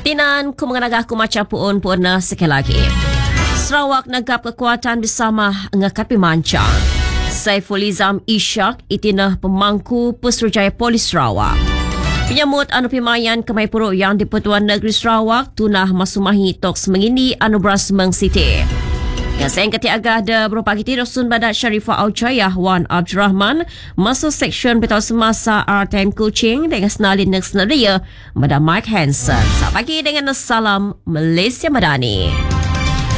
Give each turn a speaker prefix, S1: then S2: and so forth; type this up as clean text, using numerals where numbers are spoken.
S1: Tinan ku mengenagah ku macam puun na sekali lagi. Sarawak negap kekuatan bersama ngakat pimancang. Saiful Izam Ishak itinah pemangku Pusrujaya Polis Sarawak. Penyambut anu pimayan Kemai Puruk yang di Pertuan Negeri Sarawak tunah masumahi toks mengini anugerah Semang City. Yang saya kata agak ada berupa kita Rasun Badat Syarifah Aujayah Wan Abdul Rahman masuk seksyen beritahu semasa RTM Kuching dengan senalin next nadia pada Mike Hansen. Selamat pagi dengan salam Malaysia Madani.